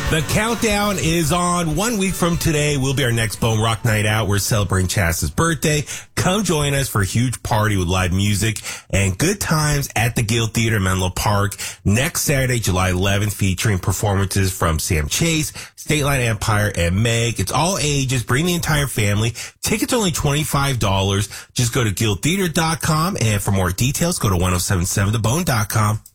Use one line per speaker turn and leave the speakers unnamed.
The countdown is on. 1 week from today will be our next Bone Rock Night Out. We're celebrating Chaz's birthday. Come join us for a huge party with live music and good times at the Guild Theater in Menlo Park next Saturday, July 11th, featuring performances from Sam Chase, State Line Empire, and Meg. It's all ages. Bring the entire family. Tickets are only $25. Just go to guildtheater.com, and for more details, go to 1077thebone.com.